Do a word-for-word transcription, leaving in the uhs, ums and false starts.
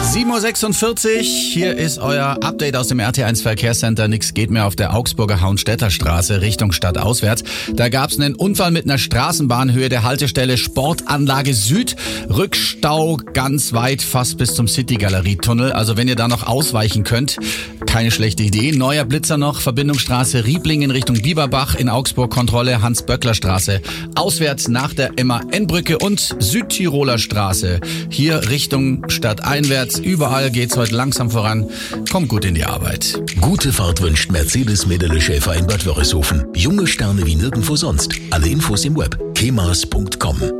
sieben Uhr sechsundvierzig, hier ist euer Update aus dem R T eins Verkehrscenter. Nix geht mehr auf der Augsburger Hauenstädter Straße Richtung Stadt auswärts. Da gab es einen Unfall mit einer Straßenbahn Höhe der Haltestelle Sportanlage Süd. Rückstau ganz weit, fast bis zum City-Galerie-Tunnel. Also wenn ihr da noch ausweichen könnt, keine schlechte Idee. Neuer Blitzer noch, Verbindungsstraße Rieblingen Richtung Bieberbach, in Augsburg Kontrolle Hans-Böckler-Straße. Auswärts nach der M A N-Brücke und Südtiroler Straße. Hier Richtung Stadt einwärts. Überall geht's heute langsam voran. Kommt gut in die Arbeit. Gute Fahrt wünscht Mercedes-Medele Schäfer in Bad Wörishofen. Junge Sterne wie nirgendwo sonst. Alle Infos im Web. kemas punkt com